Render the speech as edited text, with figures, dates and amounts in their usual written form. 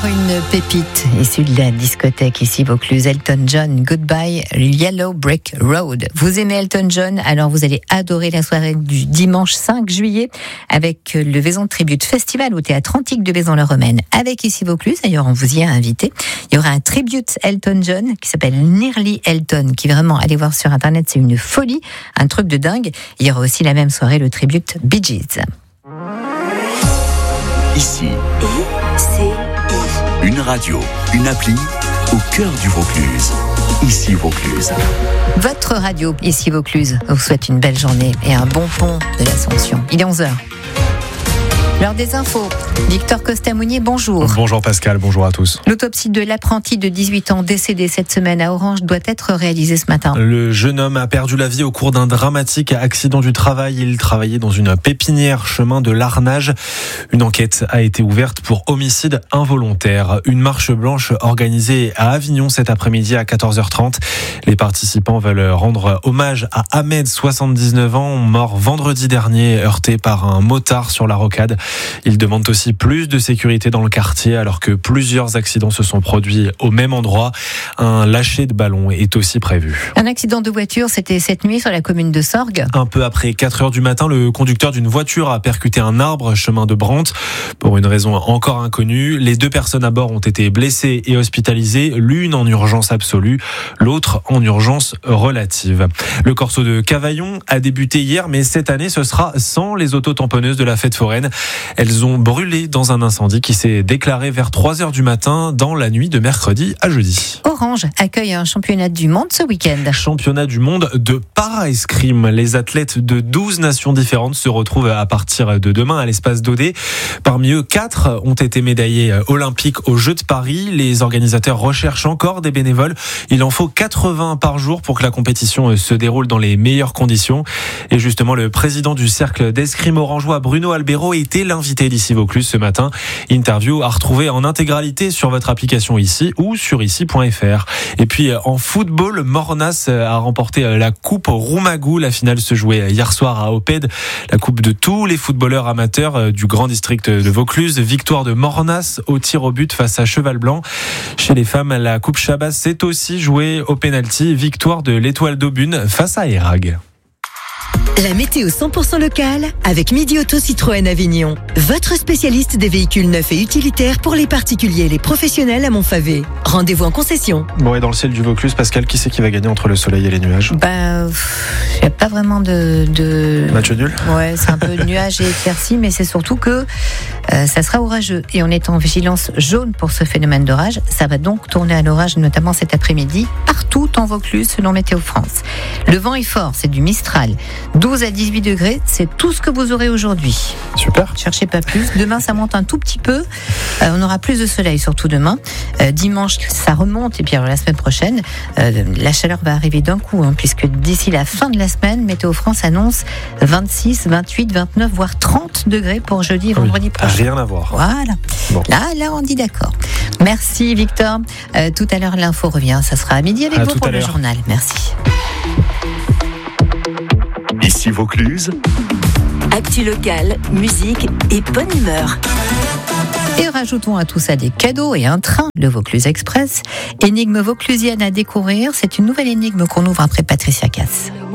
Une pépite issue de la discothèque ici Vaucluse, Elton John, Goodbye Yellow Brick Road. Vous aimez Elton John, alors vous allez adorer la soirée du dimanche 5 juillet avec le Vaison Tribute Festival au Théâtre Antique de Vaison-le-Romaine. Avec ici Vaucluse, d'ailleurs on vous y a invité. Il y aura un tribute Elton John qui s'appelle Nearly Elton, qui vraiment, allez voir sur internet, c'est une folie, un truc de dingue. Il y aura aussi la même soirée le tribute Bee Gees. Ici, une radio, une appli au cœur du Vaucluse. Ici Vaucluse. Votre radio, ici Vaucluse, vous souhaite une belle journée et un bon pont de l'Ascension. Il est 11h. L'heure des infos. Victor Costamounier, bonjour. Bonjour Pascal, bonjour à tous. L'autopsie de l'apprenti de 18 ans décédé cette semaine à Orange doit être réalisée ce matin. Le jeune homme a perdu la vie au cours d'un dramatique accident du travail. Il travaillait dans une pépinière chemin de Larnage. Une enquête a été ouverte pour homicide involontaire. Une marche blanche organisée à Avignon cet après-midi à 14h30. Les participants veulent rendre hommage à Ahmed, 79 ans, mort vendredi dernier, heurté par un motard sur la rocade. Ils demandent aussi plus de sécurité dans le quartier alors que plusieurs accidents se sont produits au même endroit. Un lâcher de ballon est aussi prévu. Un accident de voiture, c'était cette nuit sur la commune de Sorgues. Un peu après 4h du matin, le conducteur d'une voiture a percuté un arbre chemin de Brantes. Pour une raison encore inconnue, les 2 personnes à bord ont été blessées et hospitalisées, l'une en urgence absolue, l'autre en urgence relative. Le corso de Cavaillon a débuté hier, mais cette année, ce sera sans les autotamponneuses de la fête foraine. Elles ont brûlé dans un incendie qui s'est déclaré vers 3h du matin dans la nuit de mercredi à jeudi. Orange accueille un championnat du monde ce week-end. Championnat du monde de para-escrime. Les athlètes de 12 nations différentes se retrouvent à partir de demain à l'espace d'Odé. Parmi eux, 4 ont été médaillés olympiques aux Jeux de Paris. Les organisateurs recherchent encore des bénévoles. Il en faut 80 par jour pour que la compétition se déroule dans les meilleures conditions. Et justement, le président du cercle d'escrime orangeois, Bruno Albero, était l'invité d'ici Vaucluse ce matin. Interview à retrouver en intégralité sur votre application ici ou sur ici.fr. Et puis en football, Mornas a remporté la coupe Roumagou. La finale se jouait hier soir à Opède. La coupe de tous les footballeurs amateurs du grand district de Vaucluse. Victoire de Mornas au tir au but face à Cheval Blanc. Chez les femmes, la coupe Chabas s'est aussi jouée au pénalty. Victoire de l'Étoile d'Aubune face à Erag. La météo 100% locale avec Midi Auto Citroën Avignon. Votre spécialiste des véhicules neufs et utilitaires pour les particuliers et les professionnels à Montfavet. Rendez-vous en concession. Bon, et dans le ciel du Vaucluse, Pascal, qui c'est qui va gagner entre le soleil et les nuages ? Il n'y a pas vraiment de... Match nul ? Ouais, c'est un peu nuage et éclairci, mais c'est surtout que ça sera orageux. Et on est en vigilance jaune pour ce phénomène d'orage. Ça va donc tourner à l'orage, notamment cet après-midi, partout en Vaucluse, selon Météo France. Le vent est fort, c'est du Mistral. 12 à 18 degrés, c'est tout ce que vous aurez aujourd'hui. Super. Cherchez pas plus. Demain, ça monte un tout petit peu. On aura plus de soleil, surtout demain. Dimanche, ça remonte. Et puis alors, la semaine prochaine, la chaleur va arriver d'un coup, puisque d'ici la fin de la semaine, Météo France annonce 26, 28, 29, voire 30 degrés pour jeudi et vendredi prochain. Rien à voir. Voilà. Bon. Là, on dit d'accord. Merci, Victor. Tout à l'heure, l'info revient. Ça sera à midi avec vous pour le journal. Merci. Ici Vaucluse. Actu locale, musique et bonne humeur. Et rajoutons à tout ça des cadeaux et un train, le Vaucluse Express. Énigme vauclusienne à découvrir. C'est une nouvelle énigme qu'on ouvre après Patricia Cass.